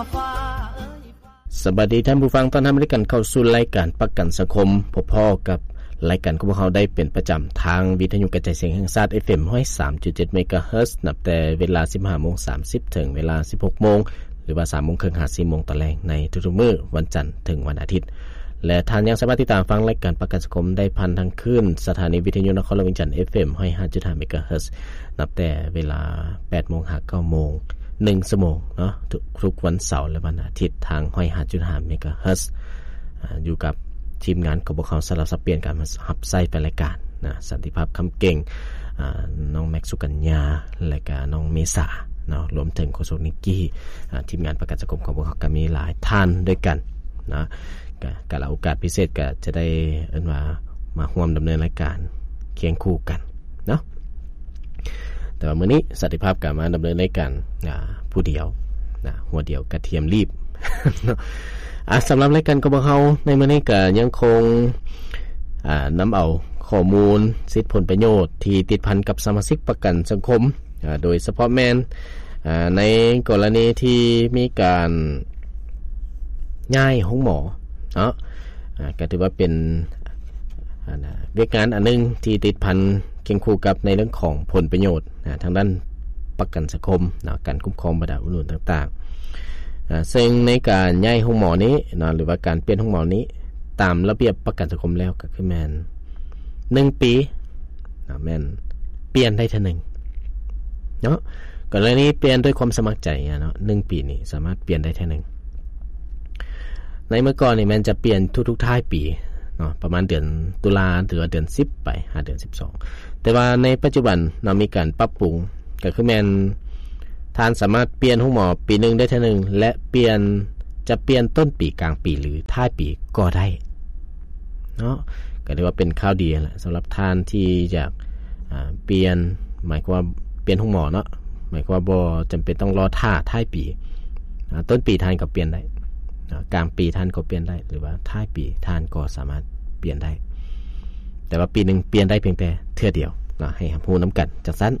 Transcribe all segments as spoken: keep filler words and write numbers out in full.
สวัสดีท่านผู้ฟังต้อนรับกันเข้าสู่รายการประกันสังคมพบพ่อกับรายการของพวกเราได้เป็นประจำทางวิทยุกระจายเสียงแห่งชาติ เอฟ เอ็ม หนึ่งศูนย์สามจุดเจ็ด เมกะเฮิรตซ์นับแต่เวลา สิบห้าโมงสามสิบ ถึงเวลา สิบหกโมงหรือว่า สามโมงครึ่ง ถึง สี่โมงตอนแรกในทุกๆมื้อวันจันทร์ถึงวันอาทิตย์และท่านยังสามารถติดตามฟังรายการประกันสังคมได้ผ่านทางคลื่นสถานีวิทยุนครหลวงวิจันทร์ เอฟ เอ็ม หนึ่งศูนย์ห้าจุดห้า เมกะเฮิรตซ์นับแต่เวลา แปดโมง ถึง เก้าโมงหนึ่งชั่วโมงเนาะทุกวันเสาร์และวันอาทิตย์ทาง หนึ่งศูนย์ห้าจุดห้า เมกะเฮิรตซ์อยู่กับทีมงานของพวกเขาสลับสับเปลี่ยนกันมาหับไส้ไปรายการนะสันติภาพคำเก่งน้องแม็กซ์สุกัญญาและก็น้องเมษาเนาะรวมถึงโคชนิกกี้ทีมงานประกันสังคมของพวกเขาก็มีหลายท่านด้วยกันนะก็ละโอกาสพิเศษก็จะได้เอิ้นว่ามาร่วมดำเนินรายการเคียงคู่กันเนาะแต่ว่ามื้อนี้สันติภาพก็มาดำเนินรายการผู้เดียวนะหัวเดียวกระเทียมรีบ อ่ะสำหรับรายการของพวกเราในมื้อนี้ก็ยังคงอ่านำเอาข้อมูลสิทธิผลประโยชน์ที่ติดพันกับสมาชิกประกันสังคมอ่าโดยเฉพาะแม่นอ่าในกรณีที่มีการย้ายห้องหมอเนาะอ่าก็ถือว่าเป็นอ่าเวียกงานอันนึงที่ติดพันเคียงคู่กับในเรื่องของผลประโยชน์อ่าทางด้านประกันสังคมเนาะการคุ้มครองบรรดาผู้อื่นต่างๆซึ่งในการย้ายห้องหมอนี้นะหรือว่าการเปลี่ยนห้องหมอนี้ตามระเบียบประกันสังคมแล้วก็คือแม่นหนึ่งปีนะแม่นเปลี่ยนได้เท่านึงเนาะกรณีเปลี่ยนด้วยความสมัครใจเนาะหนึ่งปีนี่สามารถเปลี่ยนได้เท่านึงในเมื่อก่อนนี่แม่นจะเปลี่ยนทุกๆท้ายปีเนาะประมาณเดือนตุลาถึงเดือนสิบไปหาเดือนสิบสองแต่ว่าในปัจจุบันเรามีการปรับปรุงก็คือแม่นท่านสามารถเปลี่ยนห้องหมอปีนึงได้เท่านึงและเปลี่ยนจะเปลี่ยนต้นปีกลางปีหรือท้ายปีก็ได้เนาะก็เรียกว่าเป็นข่าวดีแหละสำหรับท่านที่อยากอ่าเปลี่ยนหมายความว่าเปลี่ยนห้องหมอเนาะหมายความว่าบ่จำเป็นต้องรอท่าท้ายปีอ่าต้นปีท่านก็เปลี่ยนได้กลางปีท่านก็เปลี่ยนได้หรือว่าท้ายปีท่านก็สามารถเปลี่ยนได้แต่ว่าปีนึงเปลี่ยนได้เพียงแต่เทื่อเดียวเนาะให้ฮู้นำกันจังซั่น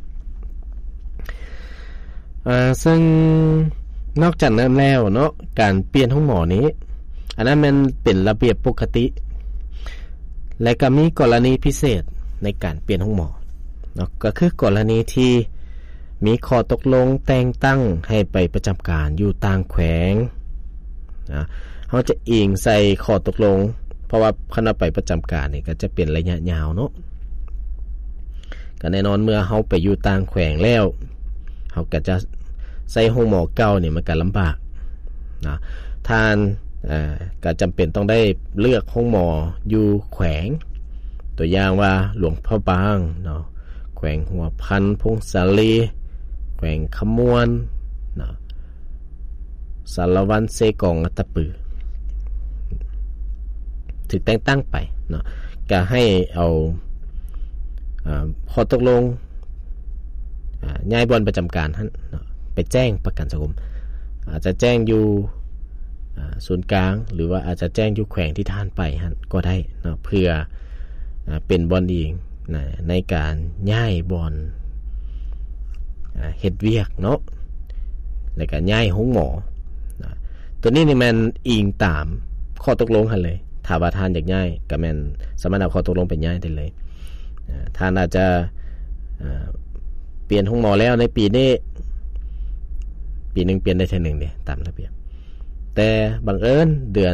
อ่าซึ่งนอกจากนั้นแล้วเนาะการเปลี่ยนห้องหมอนี้อันนั้นมันเป็นระเบียบปกติและก็มีกรณีพิเศษในการเปลี่ยนห้องหมอเนาะก็คือกรณีที่มีข้อตกลงแต่งตั้งให้ไปประจำการอยู่ต่างแขวงนะเฮาจะอิงใส่ข้อตกลงเพราะว่าคันไปประจำการนี่ก็จะเป็นระยะยาวเนาะก็แน่นอนเมื่อเฮาไปอยู่ต่างแขวงแล้วเฮาก็จะใส่ห้องหมอเก่านี่มันก็ลำบากนะท่านอ่าก็จำเป็นต้องได้เลือกห้องหมออยู่แขวงตัวอย่างว่าหลวงพ่อบางเนาะแขวงหัวพันพงศาลีแขวงขมวนเนาะสารวันเซกองอัตตปือถึงแต่งตั้งไปเนาะก็ให้เอาอ่าข้อตกลงอ่าย้ายบอนประจำการหั่นเนาะไปแจ้งประกันสังคมอาจจะแจ้งอยู่ศูนย์กลางหรือว่าอาจจะแจ้งอยู่แขวงที่ท่านไปหั่นก็ได้เนาะเพื่อเป็นบอนเองนะในการย้ายบอนเฮ็ดเวียกเนาะแล้วก็ย้ายห้องหมอนะตัวนี้นี่มันอิงตามข้อตกลงหั่นเลยถ้าว่าท่านอยากย้ายก็แม่นสามารถเอาข้อตกลงไปย้ายได้เลยท่านอาจจะเปลี่ยนห้องหมอแล้วในปีนี้ปีนึงเปลี่ยนได้เท่านึงเด้ตามระเบียบแต่บังเอิญเดือน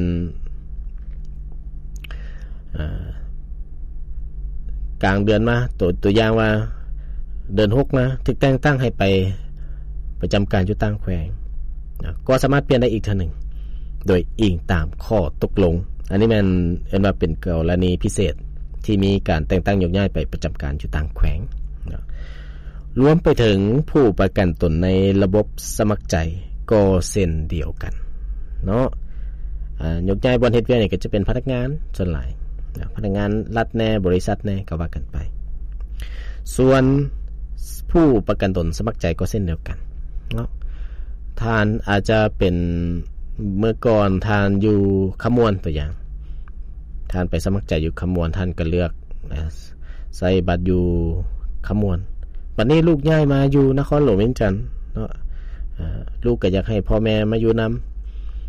อ่ากลางเดือนมาตัวตัวอย่างว่าเดือนหกมาถึกแต่งตั้งให้ไปประจำการอยู่ต่างแขวงก็สามารถเปลี่ยนได้อีกเท่านึงโดยอิงตามข้อตกลงอันนี้มันเรียกว่าเป็นกรณีพิเศษที่มีการแต่งตั้งยกย้ายไปประจำการอยู่ต่างแขวงรวมไปถึงผู้ประกันตนในระบบสมัครใจก็เช่นเดียวกันเนาะอ่ายกย้ายบอนเฮ็ดเวียกนี่ก็จะเป็นพนักงานส่วนหลายพนักงานรัฐแน่บริษัทแน่ก็ว่ากันไปส่วนผู้ประกันตนสมัครใจก็เช่นเดียวกันเนาะท่านอาจจะเป็นเมื่อก่อนท่านอยู่ขมวนตัวอย่างท่านไปสมัครใจอยู่ขมวนท่านก็เลือกใส่บัตรอยู่ขมวนบัดนี้ลูกย้ายมาอยู่นครหลวงเวียงจันทน์เนาะลูกก็อยากให้พ่อแม่มาอยู่น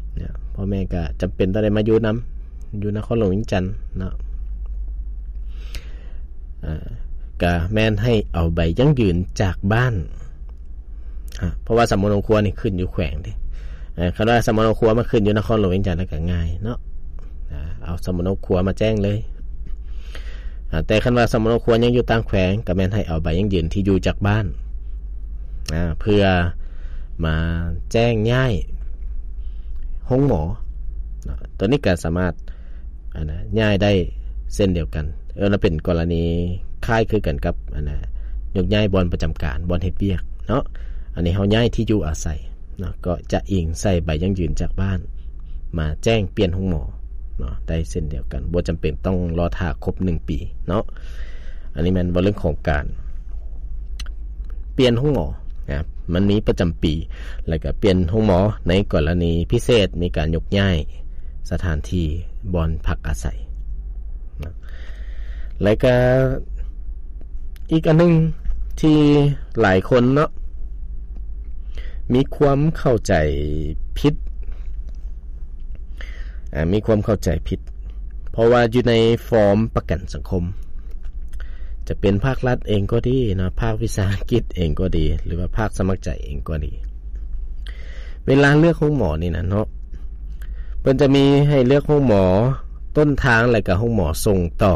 เนี่ยพ่อแม่ก็จำเป็นต้องได้มาอยู่นำอยู่นครหลวงเวียงจันทน์เนาะอ่าก็แม่นให้เอาใบยั่งยืนจากบ้านเพราะว่าสำนักครัวนี่ขึ้นอยู่แขวงดิเออคันว่าสำนักครัวมาขึ้นอยู่นครหลวงเวียงจันทน์แล้วก็ง่ายเนาะเอาสำนักครัวมาแจ้งเลยแต่คันว่าสำนักครัวยังอยู่ต่างแขวงก็แม่นให้เอาใบยั่งยืนที่อยู่จากบ้านอ่าเพื่อมาแจ้งย้ายห้องหมอตัวนี้ก็สามารถอันนะย้ายได้เส้นเดียวกันเออแล้วเป็นกรณีคล้ายคือกันกับอันนะยกย้ายบอนประจำการบอนเฮ็ดเวียกเนาะอันนี้เฮาย้ายที่อยู่อาศัยเนาะก็จะอิงใส่ใบยั่งยืนจากบ้านมาแจ้งเปลี่ยนห้องหมอเนาะได้เส้นเดียวกันบ่จำเป็นต้องรอท่าครบหนึ่งปีเนาะอันนี้มันบ่เรื่องของการเปลี่ยนห้องหมอนะครับมันมีประจำปีแล้วก็เปลี่ยนห้องหมอในกรณีพิเศษมีการยกย้ายสถานที่บอนพักอาศัยนะแล้วก็อีกอันนึงที่หลายคนเนาะมีความเข้าใจผิดอ่ามีความเข้าใจผิดเพราะว่าอยู่ในฟอร์มประกันสังคมจะเป็นภาครัฐเองก็ดีนะภาควิสาหกิจเองก็ดีหรือว่าภาคสมัครใจเองก็ดีเวลาเลือกห้องหมอนี่นะเนาะเพิ่นจะมีให้เลือกห้องหมอต้นทางอะไรกับห้องหมอส่งต่อ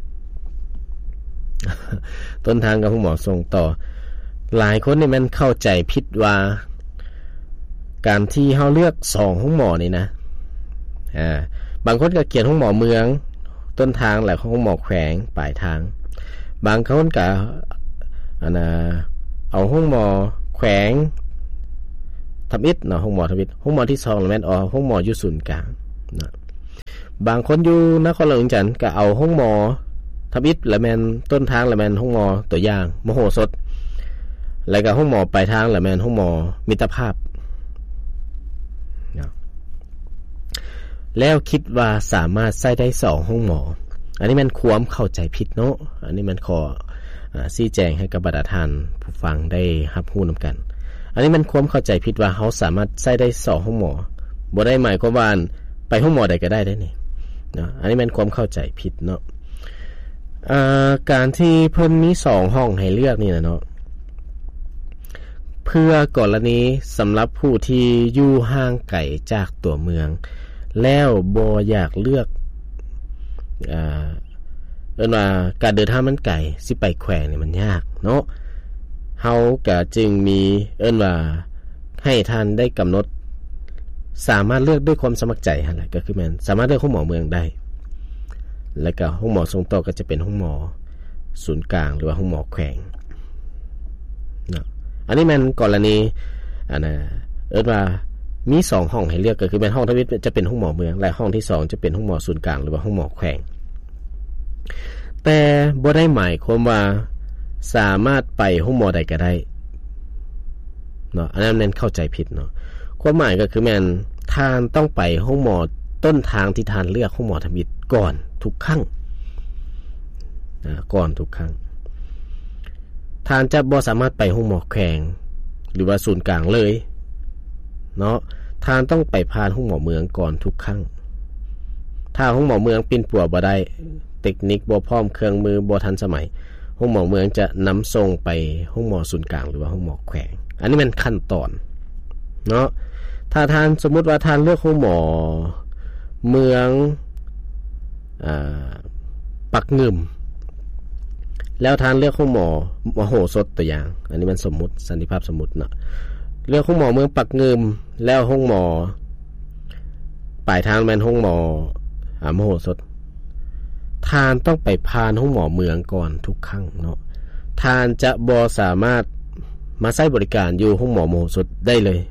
ต้นทางกับห้องหมอส่งต่อหลายคนนี่มันเข้าใจผิดว่าการที่เฮาเลือกสองห้องหมอนี่นะอ่าบางคนก็เขียนห้องหมอเมืองต้นทางแล้วห้องหมอแขวงปลายทางบางคนก็อันน่ะเอาห้องหมอแขวงทำอิฐเนาะห้องหมอทำอิฐห้องหมอที่สองแล้วแม่นอ๋อห้องหมออยู่ศูนย์กลางนะบางคนอยู่นครหลวงจันทน์ก็เอาห้องหมอทำอิฐแล้วแม่นต้นทางแล้วแม่นห้องหมอตัวอย่างมโหสถแล้วก็ห้องหมอปลายทางแล้วแม่นห้องหมอมิตรภาพนะแล้วคิดว่าสามารถใช้ได้สองห้องหมออันนี้มันความเข้าใจผิดเนาะอันนี้มันขออ่าชี้แจงให้กับบรรดาท่านผู้ฟังได้รับรู้นำกันอันนี้มันความเข้าใจผิดว่าเฮาสามารถใช้ได้สองห้องหมอบ่ได้หมายความว่าไปห้องหมอใดก็ได้ได้นี่เนาะอันนี้มันความเข้าใจผิดเนาะอ่าการที่เพิ่นมีสองห้องให้เลือกนี่นะเนาะเพื่อกรณีสำหรับผู้ที่อยู่ห่างไกลจากตัวเมืองแล้วบ่อยากเลือกอ่าเอิ้นว่าการเดินทางมันไกลสิไปแขวงนี่มันยากเนาะเฮาก็จึงมีเอิ้นว่าให้ท่านได้กำหนดสามารถเลือกด้วยความสมัครใจหั่นแหละก็คือมันสามารถเลือกห้องหมอเมืองได้แล้วก็ห้องหมอส่งต่อก็จะเป็นห้องหมอศูนย์กลางหรือว่าห้องหมอแขวงเนาะอันนี้มันกรณีอันน่ะเอิ้นว่ามีสองห้องให้เลือกก็คือเป็นห้องทวิตจะเป็นห้องหมอเมืองและห้องที่สองจะเป็นห้องหมอศูนย์กลางหรือว่าห้องหมอแขวงแต่บ่ได้หมายความว่าสามารถไปห้องหมอใดก็ได้เนาะอันนั้นแม่นเข้าใจผิดเนาะความหมายก็คือแม่นท่านต้องไปห้องหมอต้นทางที่ท่านเลือกห้องหมอทวิตก่อนทุกครั้งนะก่อนทุกครั้งท่านจะบ่สามารถไปห้องหมอแขวงหรือว่าศูนย์กลางเลยเนาะท่านต้องไปผ่านห้องหมอเมืองก่อนทุกครั้งถ้าห้องหมอเมืองปิ่นปัวบ่ได้เทคนิคบ่พร้อมเครื่องมือบ่ทันสมัยห้องหมอเมืองจะนำส่งไปห้องหมอศูนย์กลางหรือว่าห้องหมอแขวงอันนี้มันขั้นตอนเนาะถ้าท่านสมมุติว่าท่านเลือกห้องหมอเมืองอ่าปักงึมแล้วท่านเลือกห้องหมอมโหสถตัวอย่างอันนี้มันสมมุติสันติภาพสมมุติเนาะเลือกห้องหมอเมืองปักงึมแล้วห้องหมอปลายทางแม่นห้องหมออ่ามโหสถท่านต้องไปผ่านห้องหมอเมืองก่อนทุกครั้งเนาะท่านจะบ่สามารถมาใช้บริการอยู่ห้องหมอมโหสถได้เลย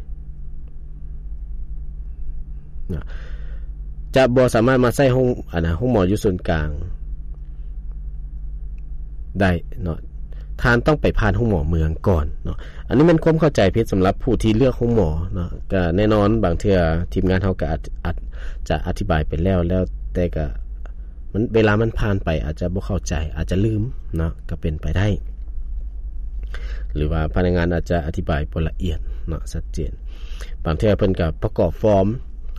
นะจะบ่สามารถมาใช้ห้องอันน่ะห้องหมออยู่ส่วนกลางได้เนาะท่านต้องไปผ่านห้องหมอเมืองก่อนเนาะอันนี้มันความเข้าใจผิดสำหรับผู้ที่เลือกห้องหมอเนาะก็แน่นอนบางเทื่อทีมงานเฮาก็อาจจะอธิบายไปแล้วแล้วแต่ก็มันเวลามันผ่านไปอาจจะบ่เข้าใจอาจจะลืมเนาะก็เป็นไปได้หรือว่าพนักงานอาจจะอธิบายบ่ละเอียดเนาะชัดเจนบางเทื่อเพิ่นก็ประกอบฟอร์ม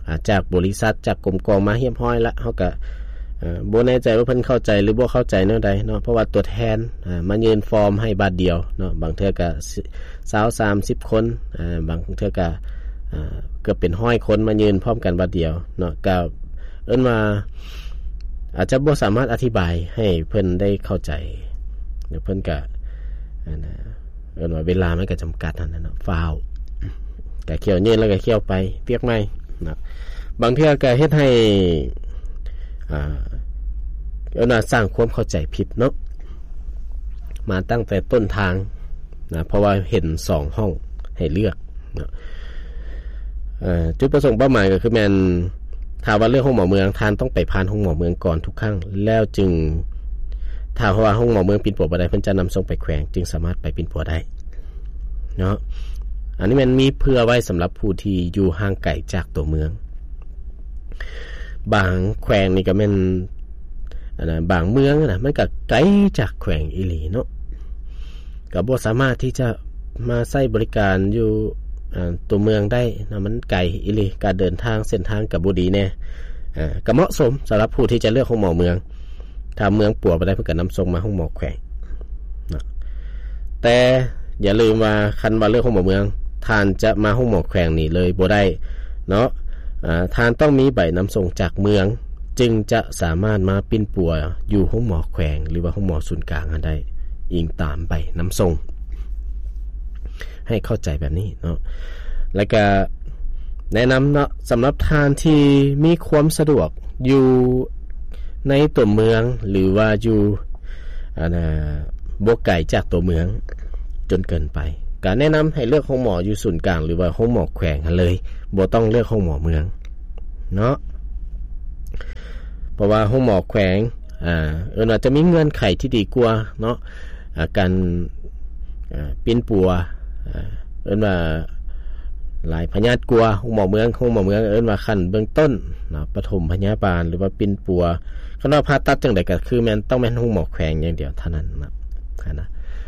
จากบริษัทจากกรมกองมาเรียบร้อยละเฮาก็เอ่อบ่แน่ใจว่าเพิ่นเข้าใจหรือบ่เข้าใจแนวใดเนาะเพราะว่าตัวแทนอ่ามายื่นฟอร์มให้บาทเดียวเนาะบางเทื่อก็ยี่สิบ สามสิบคนอ่าบางเทื่อก็อ่าเกือบเป็นร้อยคนมายืนพร้อมกันบาทเดียวเนาะก็เอิ้นว่าอาจจะบ่สามารถอธิบายให้เพิ่นได้เข้าใจเดี๋ยวเพิ่นก็อันน่ะเอิ้นว่าเวลามันก็จำกัดนั่นน่ะเนาะฟาวก็เคี่ยวยืนแล้วก็เคี่ยวไปเปียกใหม่เนาะบางเทื่อก็เฮ็ดให้อ่าเอิ้นว่าสร้างความเข้าใจผิดเนาะมาตั้งแต่ต้นทางนะเพราะว่าเห็นสองห้องให้เลือกเนาะเอ่อจุดประสงค์เป้าหมายก็คือแม่นถ้าว่าเรื่องห้องหมอเมืองท่านต้องไปผ่านห้องหมอเมืองก่อนทุกครั้งแล้วจึงถ้าว่าห้องหมอเมืองปิ่นปัวบ่ได้เพิ่นจะนำส่งไปแขวงจึงสามารถไปปิ่นปัวได้เนาะอันนี้มันมีเพื่อไว้สำหรับผู้ที่อยู่ห่างไกลจากตัวเมืองบางแขวงนี่ก็แม่นอันน่ะบางเมืองน่ะมันก็ไกลจากแขวงอีหลีเนาะก็บ่สามารถที่จะมาใช้บริการอยู่อ่าตัวเมืองได้นะมันไกลอีหลีการเดินทางเส้นทางก็บ่ดีแน่อ่าก็เหมาะสมสำหรับผู้ที่จะเลือกห้องหมอเมืองถ้าเมืองปัวบ่ได้เพิ่นก็นำส่งมาห้องหมอแขวงนะแต่อย่าลืมว่าคันว่าเลือกห้องหมอเมืองท่านจะมาห้องหมอแขวงนี่เลยบ่ได้เนาะอ่าท่านต้องมีใบนำส่งจากเมืองจึงจะสามารถมาปิ่นปัวอยู่ห้องหมอแขวงหรือว่าห้องหมอศูนย์กลางได้อิงตามใบนำส่งให้เข้าใจแบบนี้เนาะแล้วก็แนะนำเนาะสำหรับทานที่มีความสะดวกอยู่ในตัวเมืองหรือว่าอยู่อ่านะบ่ไกลจากตัวเมืองจนเกินไปก็แนะนำให้เลือกห้องหมออยู่ศูนย์กลางหรือว่าห้องหมอแขวงเลยบ่ต้องเลือกห้องหมอเมืองเนาะเพราะว่าห้องหมอแขวงอ่าเอิ้นว่าจะมีเงื่อนไขที่ดีกว่าเนาะอ่าการอ่าปิ่นปัวเอิ้นว่าหลายพยาธิกลัวห้องหมอเมืองห้องหมอเมืองเอิ้นว่าขั้นเบื้องต้นเนาะปฐมพยาบาลหรือว่าปิ่นปัวคันว่าผ่าตัดจังได๋ก็คือแม่นต้องแม่นห้องหมอแขวงอย่างเดียวเท่านั้นนะนะ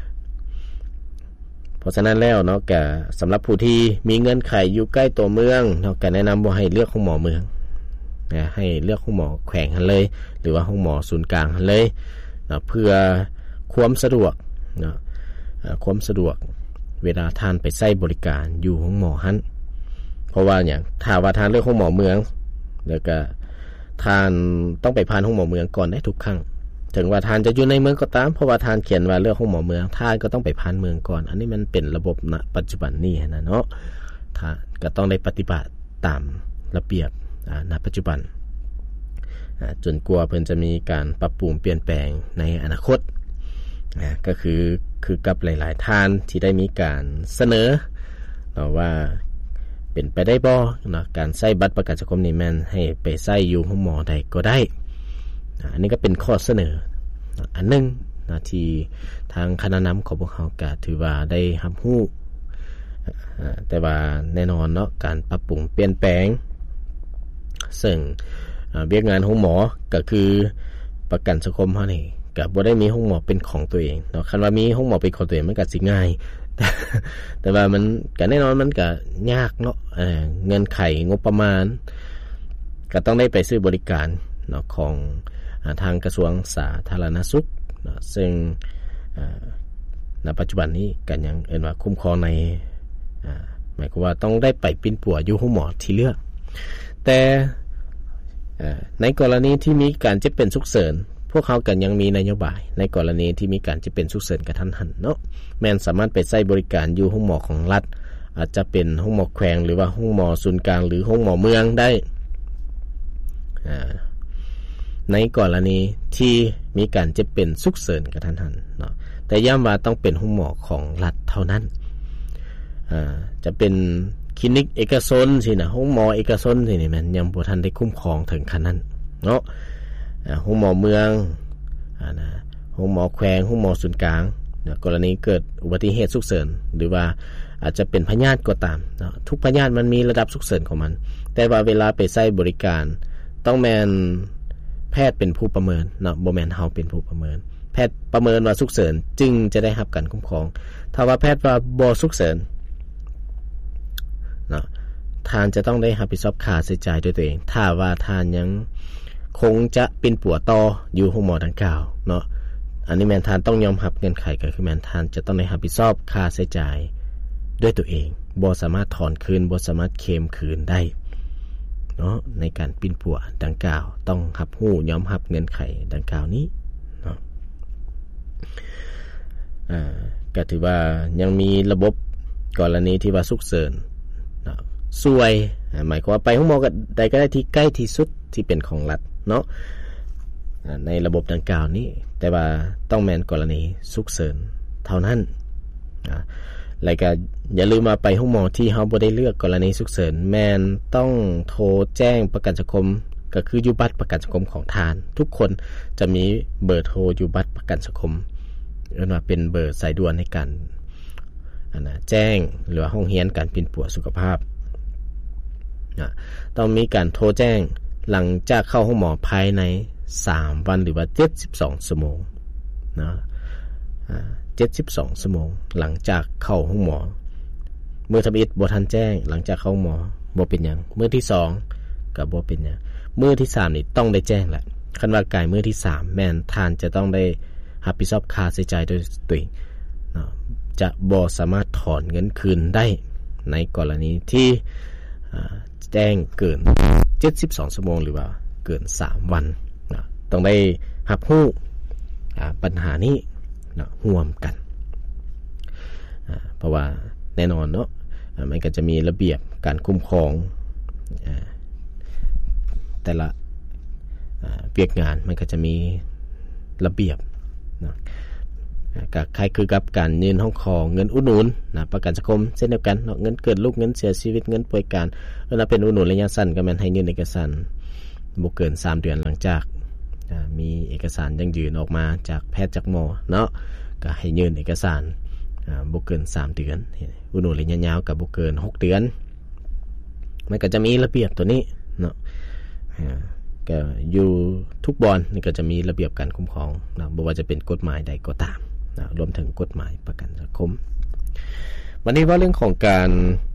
เพราะฉะนั้นแล้วเนาะก็สำหรับผู้ที่มีเงื่อนไขอยู่ใกล้ตัวเมืองเนาะก็แนะนำว่าให้เลือกห้องหมอเมืองนะให้เลือกห้องหมอแขวงหั่นเลยหรือว่าห้องหมอศูนย์กลางหั่นเลยเนาะเพื่อความสะดวกเนาะความสะดวกเวลาท่านไปใช้บริการอยู่ห้องหมอหั้นเพราะว่าอย่างถ้าว่าท่านเลือกห้องหมอเมืองแล้วก็ท่านต้องไปผ่านห้องหมอเมืองก่อนได้ทุกครั้งถึงว่าท่านจะอยู่ในเมืองก็ตามเพราะว่าท่านเขียนว่าเลือกห้องหมอเมืองท่านก็ต้องไปผ่านเมืองก่อนอันนี้มันเป็นระบบณปัจจุบันนี้นะเนาะท่านก็ต้องได้ปฏิบัติตามระเบียบณปัจจุบันจนกว่าเพิ่นจะมีการปรับปรุงเปลี่ยนแปลงในอนาคตก็คือคือกับหลายๆท่านที่ได้มีการเสนอว่าเป็นไปได้บ่เนาะการใช้บัตรประกันสังคมนี่แม่นให้ไปใช้อยู่ห้องหมอใดก็ได้อันนี้ก็เป็นข้อเสนออันนึงนะที่ทางคณะนำของพวกเขาก็ถือว่าได้รับรู้แต่ว่าแน่นอนเนาะการปรับปรุงเปลี่ยนแปลงซึ่งเวียกงานห้องหมอก็คือประกันสังคมเฮานี่ก็บ่ได้มีห้องหมอเป็นของตัวเองเนาะคันว่ามีห้องหมอเป็นของตัวเองมันก็สิง่ายแต่แต่ว่ามันก็แน่นอนมันก็ยากเนาะเอ่อเงินไของบประมาณก็ต้องได้ไปซื้อบริการเนาะของทางกระทรวงสาธารณสุขเนาะซึ่งณปัจจุบันนี้ก็ยังเอิ้นว่าคุ้มครองในหมายความว่าต้องได้ไปปิ่นปัวอยู่ห้องหมอที่เลือกแต่ในกรณีที่มีการเจ็บเป็นฉุกเฉินพวกเขากันยังมีนโยบายในกรณีที่มีการเจ็บเป็นฉุกเฉินกระทันหันเนาะแม่นสามารถไปใช้บริการอยู่ห้องหมอของรัฐอาจจะเป็นห้องหมอแขวงหรือว่าห้องหมอศูนย์กลางหรือห้องหมอเมืองได้ในกรณีที่มีการเจ็บเป็นฉุกเฉินกระทันหันเนาะแต่ย้ำว่าต้องเป็นห้องหมอของรัฐเท่านั้นอ่าจะเป็นคลินิกเอกชนสินะห้องหมอเอกชนสินี่มันยังบ่ทันได้คุ้มครองถึงขนาดนั้นเนาะห้องหมอเมืองอ่านะห้องหมอแขวงห้องหมอศูนย์กลางนะกรณีเกิดอุบัติเหตุฉุกเฉินหรือว่าอาจจะเป็นพยาธิก็ตามเนาะทุกพยาธิมันมีระดับฉุกเฉินของมันแต่ว่าเวลาไปใช้บริการต้องแม่นแพทย์เป็นผู้ประเมินเนาะบ่แม่นเฮาเป็นผู้ประเมินแพทย์ประเมินว่าฉุกเฉินจึงจะได้รับการคุ้มครองถ้าว่าแพทย์ว่าบ่ฉุกเฉินเนาะท่านจะต้องได้รับผิดชอบค่าใช้จ่ายด้วยตัวเองถ้าว่าท่านยังคงจะเป็นปัวต่ออยู่โรงหมอดังกล่าวเนาะอันนี้แม่นท่านต้องยอมรับเงื่อนไขก็คือแม่นท่านจะต้องได้รับผิดชอบค่าใช้จ่ายด้วยตัวเองบ่สามารถถอนคืนบ่สามารถเคลมคืนได้เนาะในการปิ้นปัวดังกล่าวต้องรับรู้ยอมรับเงื่อนไขดังกล่าวนี้เนาะอ่าก็ถือว่ายังมีระบบกรณีที่ว่าฉุกเฉินเนาะซวยหมายความว่าไปโรงหมอก็ได้ก็ได้ที่ใกล้ที่สุดที่เป็นของรัฐเนาะในระบบดังกล่าวนี้แต่ว่าต้องแม่นกรณีฉุกเฉินเท่านั้นนะแล้วก็อย่าลืมมาไปโรงหมอที่เฮาบ่ได้เลือกกรณีฉุกเฉินแม่นต้องโทรแจ้งประกันสังคมก็คืออยู่บัตรประกันสังคมของทานทุกคนจะมีเบอร์โทรอยู่บัตรประกันสังคมเรียกว่าเป็นเบอร์สายด่วนในการอันน่ะแจ้งหรือว่าห้องเรียนการปิ้นปัวสุขภาพนะต้องมีการโทรแจ้งหลังจากเข้าห้องหมอภายในสามวันหรือว่าเจ็ดสิบสองชั่วโมงนะอ่าเจ็ดสิบสองชั่วโมงหลังจากเข้าห้องหมอเมื่อทำอิฐบ่ทันแจ้งหลังจากเข้าหมอบ่เป็นหยังมื้อที่สองก็บ่เป็นหยังมื้อที่สามนี่ต้องได้แจ้งแหละคันว่าไกลมื้อที่สามแม่นท่านจะต้องได้รับผิดชอบค่าใช้จ่ายโดยตัวเองเนาะจะบ่สามารถถอนเงินคืนได้ในกรณีที่แจ้งเกินเจ็ดสิบสองชั่วโมงหรือว่าเกินสามวันนะต้องได้รับรู้ปัญหานี้นะร่วมกันเพราะว่าแน่นอนเนาะมันก็จะมีระเบียบการคุ้มครองแต่ละเปียกงานมันก็จะมีระเบียบนะก็คล้ายคือกับการยื่นห้องคอเงินอุดหนุนนะประกันสังคมเช่นเดียวกันเนาะเงินเกิดลูกเงินเสียชีวิตเงินป่วยการเวลาเป็นอุดหนุนระยะสั้นก็แม่นให้ยื่นเอกสารบ่เกินสามเดือนหลังจากมีเอกสารยังยืนออกมาจากแพทย์จากหมอเนาะก็ให้ยื่นเอกสารบ่เกินสามเดือนอุดหนุนระยะยาวก็บ่เกินหกเดือนมันก็จะมีระเบียบตัวนี้เนาะก็อยู่ทุกบอนนี่ก็จะมีระเบียบการคุ้มครองนะบ่ว่าจะเป็นกฎหมายใดก็ตามนะรวมถึงกฎหมายประกันสังคมวันนี้ว่าเรื่องของการ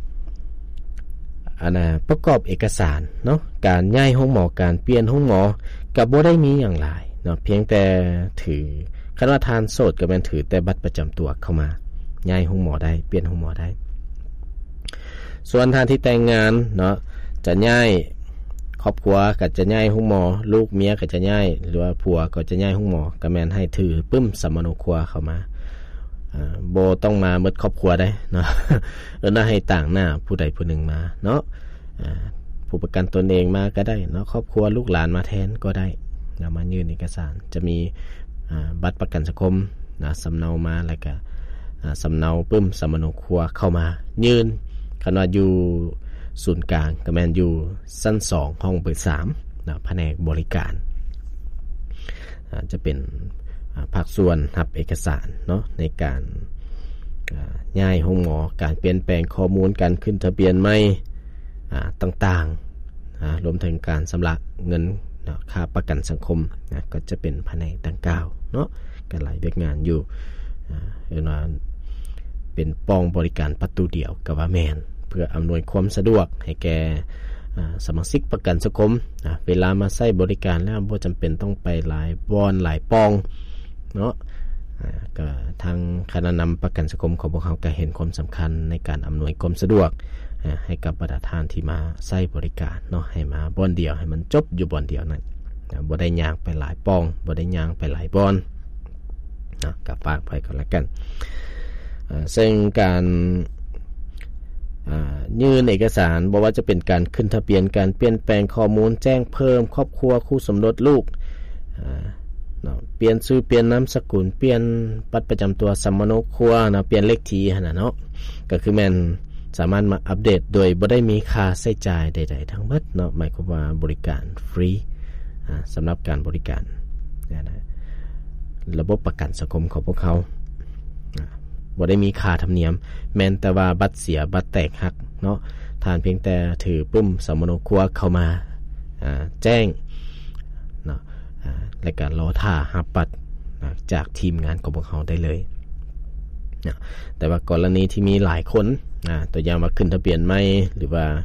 อันน่ะประกอบเอกสารเนาะการย้ายห้องหมอการเปลี่ยนห้องหมอก็บ่ได้มีอย่างหลายเนาะเพียงแต่ถือคันว่าทานโสดก็แม่นถือแต่บัตรประจำตัวเข้ามาย้ายห้องหมอได้เปลี่ยนห้องหมอได้ส่วนทานที่แต่งงานเนาะจะย้ายครอบครัวก็จะย้ายห้องหมอลูกเมียก็จะย้ายหรือว่าผัวก็จะย้ายห้องหมอก็แม่นให้ถือปึ้มสมโนครัวเข้ามาอ่าบ่ต้องมาหมดครอบครัวได้เนาะเออน่าให้ต่างหน้าผู้ใดผู้หนึ่งมาเนาะอ่าผู้ประกันตนเองมาก็ได้เนาะครอบครัวลูกหลานมาแทนก็ได้เอามายื่นเอกสารจะมีอ่าบัตรประกันสังคมนะสำเนามาแล้วก็อ่าสำเนาปึ้มสมโนครัวเข้ามายื่นคันว่าอยู่ศูนย์กลางก็แม่นอยู่ชั้นสองห้องเบอร์สามนะแผนกบริการจะเป็นภาคส่วนรับเอกสารเนาะในการย้ายห้องหมอการเปลี่ยนแปลงข้อมูลการขึ้นทะเบียนใหม่ต่างๆรวมถึงการชำระเงินค่าประกันสังคมนะก็จะเป็นแผนกดังกล่าวเนาะก็หลายเวียกงานอยู่เรียกว่าเป็นปองบริการประตูเดียวกับว่าแมนเพื่ออำนวยความสะดวกให้แก่สมาชิกประกันสังคมเวลามาใช้บริการแล้วบ่จำเป็นต้องไปหลายบอนหลายปองเนาะก็ทางคณะนำประกันสังคมของพวกเขาก็เห็นความสำคัญในการอำนวยความสะดวกให้กับประชาชนที่มาใช้บริการเนาะให้มาบอนเดียวให้มันจบอยู่บอนเดียวนั่นบ่ได้ย่างไปหลายปองบ่ได้ย่างไปหลายบอนนะก็ฝากไปกันแล้วกันซึ่งการยื่นเอกสารบอกว่าจะเป็นการขึ้นทะเบียนการเปลี่ยนแปลงข้อมูลแจ้งเพิ่มครอบครัวคู่สมรสลูกเปลี่ยนชื่อเปลี่ยนนามสกุลเปลี่ยนบัตรประจำตัวสมโนครัวนะเปลี่ยนเลขที่หั่นน่ะเนาะก็คือแม่นสามารถมาอัปเดตโดยบ่ได้มีค่าใช้จ่ายใดๆทั้งหมดเนาะหมายความว่าบริการฟรีสำหรับการบริการนะระบบประกันสังคมของพวกเขาบ่ได้มีค่าธรรมเนียมแม้นแต่ว่าบัตรเสียบัตรแตกหักเนาะท่านเพียงแต่ถือปุ่มสมโนครัวเข้ามาแจ้งเนาะและก็รอท่ารับบัตรจากทีมงานของพวกเขาได้เลยนะแต่ว่ากรณีที่มีหลายคนนะตัวอย่างว่าขึ้นทะเบียนใหม่หรือว่า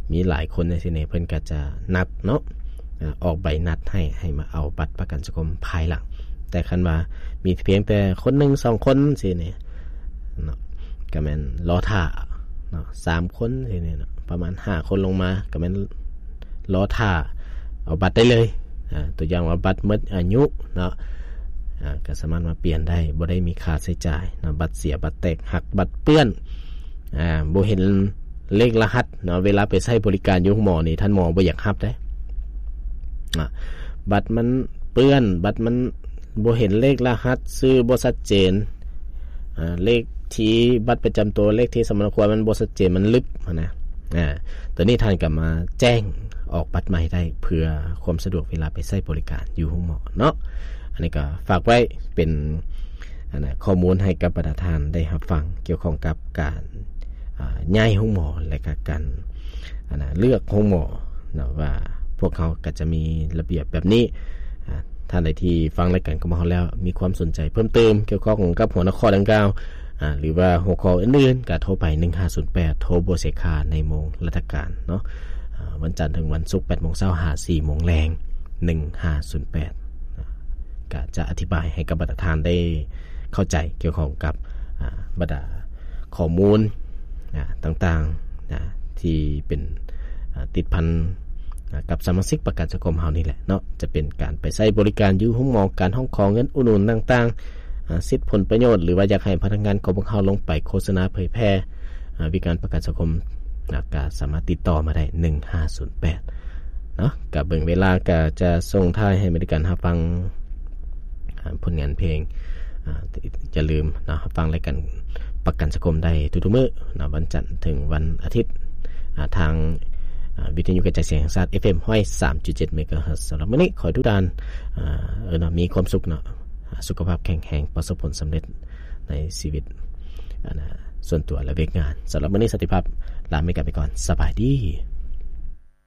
มีหลายคนในที่นี้เพิ่นก็จะนัดเนาะออกใบนัดให้ให้มาเอาบัตรประกันสังคมภายหลังแต่คันว่ามีเพียงแต่คนหนึ่งสองคนสิเนี่ยเนาะก็แม่นรอท่าเนาะสามคนสิเนี่ยประมาณห้าคนลงมาก็แม่นรอท่าเอาบัตรได้เลยอ่าตัวอย่างว่าบัตรหมดอายุเนาะอ่าก็สามารถมาเปลี่ยนได้บ่ได้มีค่าใช้จ่ายเนาะบัตรเสียบัตรแตกหักบัตรเปื้อนอ่าบ่เห็นเลขรหัสเนาะเวลาไปใช้บริการอยู่หมอนี่ท่านหมอบ่อยากรับได้อ่าบัตรมันเปื้อนบัตรมันบ่เห็นเลขรหัสชื่อบ่ชัดเจนอ่าเลขที่บัตรประจำตัวเลขที่สำนักควรมันบ่ชัดเจนมันลึกนะอ่าตอนนี้ท่านก็มาแจ้งออกบัตรใหม่ได้เพื่อความสะดวกเวลาไปใช้บริการอยู่ห้องหมอเนาะอันนี้ก็ฝากไว้เป็นอันน่ะข้อมูลให้กับประธานได้รับฟังเกี่ยวข้องกับการอ่าย้ายห้องหมอและก็การอันน่ะเลือกห้องหมอเนาะว่าพวกเขาก็จะมีระเบียบแบบนี้ท่านใดที่ฟังรายการของเราแล้วมีความสนใจเพิ่มเติมเกี่ยวข้องกับหัวข้อดังกล่าวอ่าหรือว่าหัวข้ออื่นๆก็โทรไปหนึ่งห้าศูนย์แปดโทรบ่เสียค่าในโมงราชการเนาะวันจันทร์ถึงวันศุกร์ แปดโมงเช้า ห้า สี่โมงแรงหนึ่งห้าศูนย์แปดก็จะอธิบายให้กับประธานได้เข้าใจเกี่ยวข้องกับบรรดาข้อมูลต่างๆที่เป็นติดพันกับสมาชิกประกันสังคมเฮานี่แหละเนาะจะเป็นการไปใช้บริการอยู่ห้องหมอการห้องของเงินอุดหนุนต่างๆสิทธิผลประโยชน์หรือว่าอยากให้พนักงานของพวกเขาลงไปโฆษณาเผยแพร่วิการประกันสังคมก็สามารถติดต่อมาได้หนึ่งห้าศูนย์แปดเนาะกับเบิ่งเวลาก็จะส่งท้ายให้บริการรับฟังผลงานเพลงอย่าลืมนะฟังรายการประกันสังคมได้ทุกๆมื้อนะวันจันทร์ถึงวันอาทิตย์ทางวิทยุกระจายเสียงแห่งชาติ เอฟ เอ็ม หนึ่งร้อยสามจุดเจ็ด เมกะเฮิรตซ์สำหรับวันนี้ขอให้ทุกท่านเอ่อเออนะมีความสุขเนาะสุขภาพแข็งแรงประสบผลสำเร็จในชีวิตนะส่วนตัวและเวกงานสำหรับวันนี้สติภาพลาไปกันไปก่อนสบายดี